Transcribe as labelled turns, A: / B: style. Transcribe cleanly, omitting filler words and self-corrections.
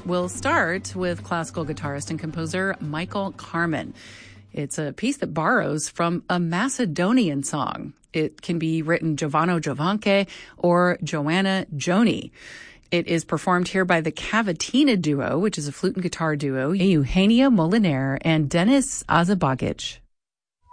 A: We'll start with classical guitarist and composer Michael Kamen. It's a piece that borrows from a Macedonian song. It can be written Giovanni Giovanche or Joanna Joni. It is performed here by the Cavatina duo, which is a flute and guitar duo, Eugenia Moliner and Denis Azabagic.